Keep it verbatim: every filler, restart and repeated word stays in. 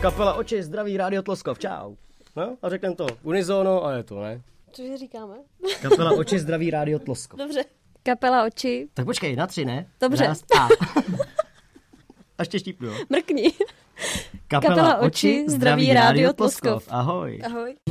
Kapela Oči, zdraví Rádio Tloskov, čau. No a řekneme to unizono a je to, ne? Cože říkáme? Kapela Oči, zdraví Rádio Tloskov. Dobře. Kapela Oči. Tak počkej, na tři, ne? Dobře. Raz, a. A ještě štípnu, jo? Mrkni. Kapela, Kapela Oči, zdraví Rádio Tloskov. Ahoj. Ahoj.